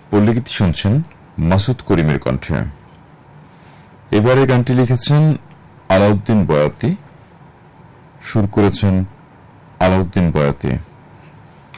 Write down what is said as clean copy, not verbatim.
পল্লীগীতি শুনছেন মাসুদ করিমের কণ্ঠে। এবারে গানটি লিখেছেন আলাউদ্দিন বয়াতি, সুর করেছেন আলাউদ্দিন বয়াতি।